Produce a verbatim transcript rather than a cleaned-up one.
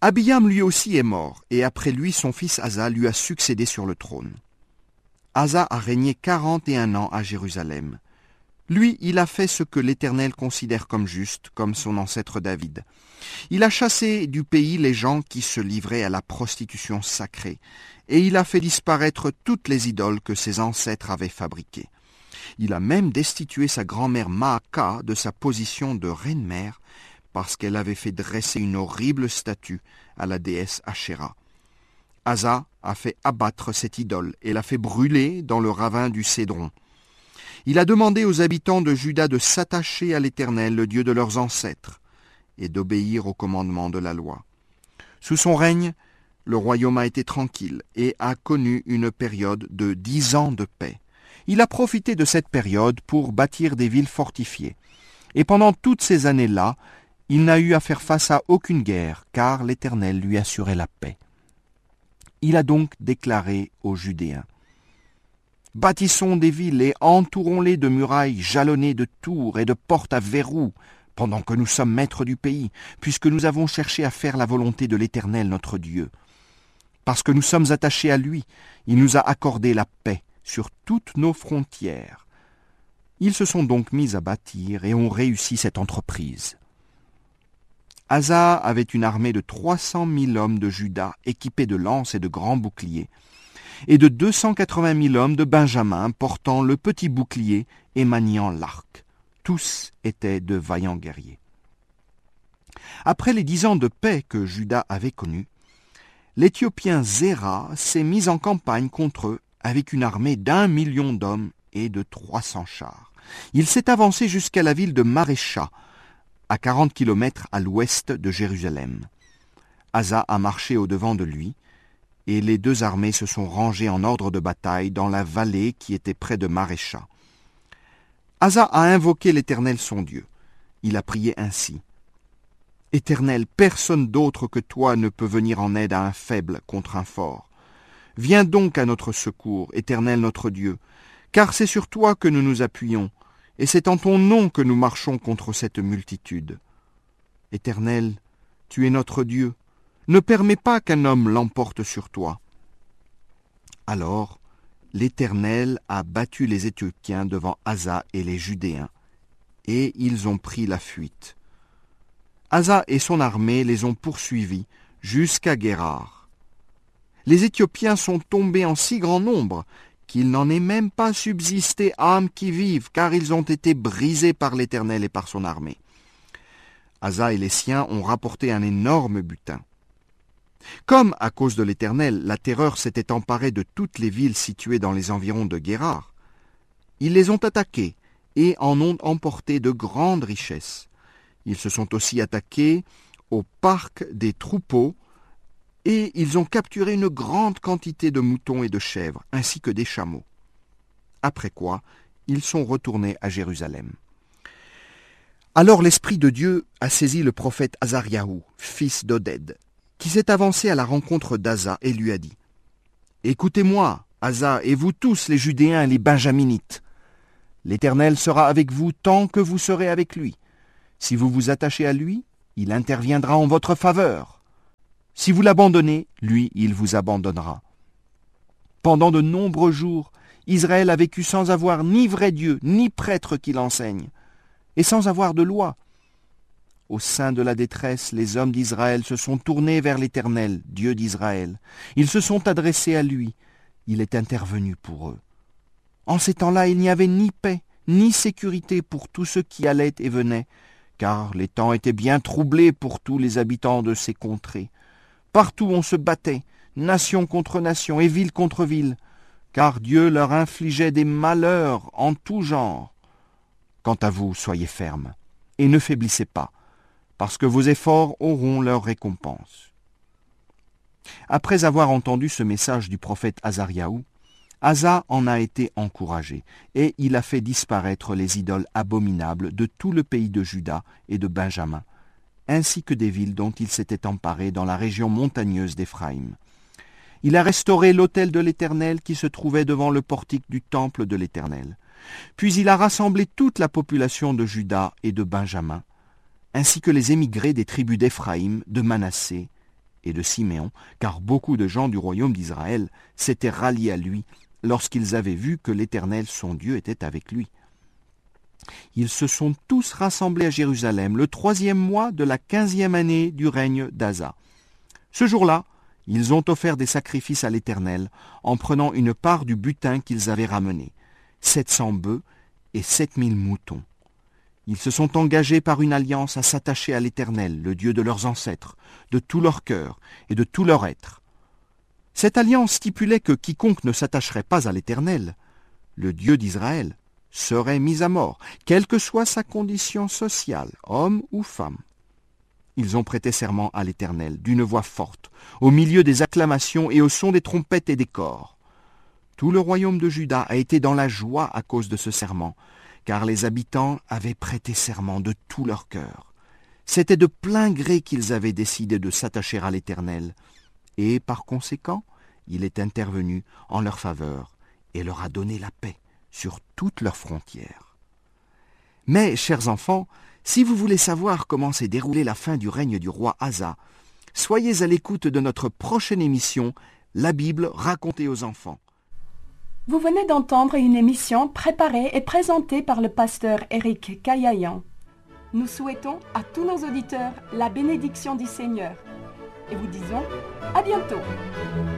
Abiam lui aussi est mort, et après lui son fils Asa lui a succédé sur le trône. Asa a régné quarante et un ans à Jérusalem. Lui, il a fait ce que l'Éternel considère comme juste, comme son ancêtre David. Il a chassé du pays les gens qui se livraient à la prostitution sacrée, et il a fait disparaître toutes les idoles que ses ancêtres avaient fabriquées. Il a même destitué sa grand-mère Maaka de sa position de reine-mère, parce qu'elle avait fait dresser une horrible statue à la déesse Ashéra. Asa a fait abattre cette idole et l'a fait brûler dans le ravin du Cédron. Il a demandé aux habitants de Juda de s'attacher à l'Éternel, le Dieu de leurs ancêtres, et d'obéir aux commandements de la loi. Sous son règne, le royaume a été tranquille et a connu une période de dix ans de paix. Il a profité de cette période pour bâtir des villes fortifiées. Et pendant toutes ces années-là, il n'a eu à faire face à aucune guerre, car l'Éternel lui assurait la paix. Il a donc déclaré aux Judéens: « Bâtissons des villes et entourons-les de murailles jalonnées de tours et de portes à verrous, pendant que nous sommes maîtres du pays, puisque nous avons cherché à faire la volonté de l'Éternel notre Dieu. Parce que nous sommes attachés à lui, il nous a accordé la paix sur toutes nos frontières. » Ils se sont donc mis à bâtir et ont réussi cette entreprise. Asa avait une armée de trois cent mille hommes de Juda équipés de lances et de grands boucliers, et de deux cent quatre-vingt mille hommes de Benjamin portant le petit bouclier et maniant l'arc. Tous étaient de vaillants guerriers. Après les dix ans de paix que Juda avait connus, l'Éthiopien Zéra s'est mis en campagne contre eux avec une armée d'un million d'hommes et de trois cents chars. Il s'est avancé jusqu'à la ville de Marécha, à quarante kilomètres à l'ouest de Jérusalem. Asa a marché au-devant de lui, et les deux armées se sont rangées en ordre de bataille dans la vallée qui était près de Marécha. Asa a invoqué l'Éternel son Dieu. Il a prié ainsi: « Éternel, personne d'autre que toi ne peut venir en aide à un faible contre un fort. Viens donc à notre secours, Éternel notre Dieu, car c'est sur toi que nous nous appuyons, et c'est en ton nom que nous marchons contre cette multitude. Éternel, tu es notre Dieu. Ne permets pas qu'un homme l'emporte sur toi. » Alors, l'Éternel a battu les Éthiopiens devant Asa et les Judéens, et ils ont pris la fuite. Asa et son armée les ont poursuivis jusqu'à Guérar. Les Éthiopiens sont tombés en si grand nombre qu'il n'en est même pas subsisté âme qui vive, car ils ont été brisés par l'Éternel et par son armée. Asa et les siens ont rapporté un énorme butin. Comme, à cause de l'Éternel, la terreur s'était emparée de toutes les villes situées dans les environs de Guérar, ils les ont attaquées et en ont emporté de grandes richesses. Ils se sont aussi attaqués au parc des troupeaux et ils ont capturé une grande quantité de moutons et de chèvres, ainsi que des chameaux. Après quoi, ils sont retournés à Jérusalem. Alors l'Esprit de Dieu a saisi le prophète Azariahu, fils d'Oded, qui s'est avancé à la rencontre d'Asa et lui a dit: « Écoutez-moi, Asa, et vous tous les Judéens et les Benjaminites. L'Éternel sera avec vous tant que vous serez avec lui. Si vous vous attachez à lui, il interviendra en votre faveur. Si vous l'abandonnez, lui, il vous abandonnera. » Pendant de nombreux jours, Israël a vécu sans avoir ni vrai Dieu, ni prêtre qui l'enseigne, et sans avoir de loi. Au sein de la détresse, les hommes d'Israël se sont tournés vers l'Éternel, Dieu d'Israël. Ils se sont adressés à lui. Il est intervenu pour eux. En ces temps-là, il n'y avait ni paix, ni sécurité pour tous ceux qui allaient et venaient, car les temps étaient bien troublés pour tous les habitants de ces contrées. Partout on se battait, nation contre nation et ville contre ville, car Dieu leur infligeait des malheurs en tout genre. Quant à vous, soyez fermes, et ne faiblissez pas, parce que vos efforts auront leur récompense. » Après avoir entendu ce message du prophète Azariahu, Asa en a été encouragé, et il a fait disparaître les idoles abominables de tout le pays de Juda et de Benjamin, ainsi que des villes dont il s'était emparé dans la région montagneuse d'Éphraïm. Il a restauré l'autel de l'Éternel qui se trouvait devant le portique du temple de l'Éternel. Puis il a rassemblé toute la population de Juda et de Benjamin, ainsi que les émigrés des tribus d'Éphraïm, de Manassé et de Siméon, car beaucoup de gens du royaume d'Israël s'étaient ralliés à lui lorsqu'ils avaient vu que l'Éternel, son Dieu, était avec lui. Ils se sont tous rassemblés à Jérusalem le troisième mois de la quinzième année du règne d'Asa. Ce jour-là, ils ont offert des sacrifices à l'Éternel en prenant une part du butin qu'ils avaient ramené, sept cents bœufs et sept mille moutons. Ils se sont engagés par une alliance à s'attacher à l'Éternel, le Dieu de leurs ancêtres, de tout leur cœur et de tout leur être. Cette alliance stipulait que quiconque ne s'attacherait pas à l'Éternel, le Dieu d'Israël, serait mis à mort, quelle que soit sa condition sociale, homme ou femme. Ils ont prêté serment à l'Éternel d'une voix forte, au milieu des acclamations et au son des trompettes et des cors. Tout le royaume de Juda a été dans la joie à cause de ce serment, car les habitants avaient prêté serment de tout leur cœur. C'était de plein gré qu'ils avaient décidé de s'attacher à l'Éternel, et par conséquent, il est intervenu en leur faveur et leur a donné la paix sur toutes leurs frontières. Mais, chers enfants, si vous voulez savoir comment s'est déroulée la fin du règne du roi Asa, soyez à l'écoute de notre prochaine émission, La Bible racontée aux enfants. Vous venez d'entendre une émission préparée et présentée par le pasteur Éric Caillayan. Nous souhaitons à tous nos auditeurs la bénédiction du Seigneur et vous disons à bientôt.